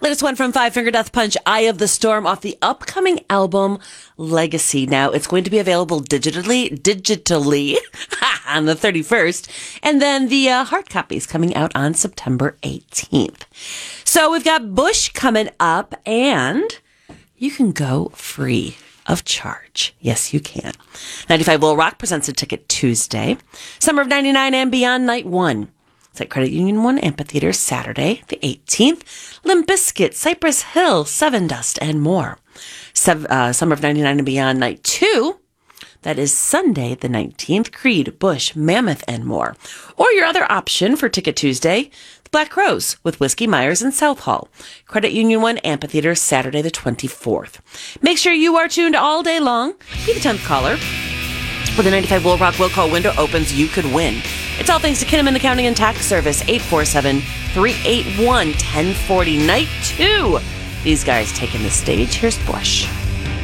Latest one from Five Finger Death Punch, Eye of the Storm, off the upcoming album Legacy. Now, it's going to be available digitally on the 31st. And then the hard copy is coming out on September 18th. So we've got Bush coming up, and you can go free of charge. Yes, you can. 95 Will Rock presents a Ticket Tuesday. Summer of 99 and Beyond Night 1. It's at Credit Union 1 Amphitheater, Saturday, the 18th. Limp Bizkit, Cypress Hill, Seven Dust, and more. Summer of 99 and Beyond Night 2. That is Sunday, the 19th. Creed, Bush, Mammoth, and more. Or your other option for Ticket Tuesday, The Black Crowes with Whiskey Myers and South Hall. Credit Union 1 Amphitheater, Saturday, the 24th. Make sure you are tuned all day long. Be the 10th caller. When the 95 Will Rock Will Call window opens, you could win. It's all thanks to Kinnaman Accounting and Tax Service, 847-381-1040. Night 2. These guys taking the stage. Here's Bush.